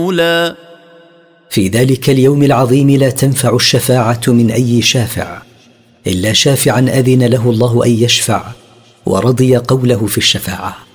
في ذلك اليوم العظيم لا تنفع الشفاعة من أي شافع إلا شافعا أذن له الله أن يشفع ورضي قوله في الشفاعة.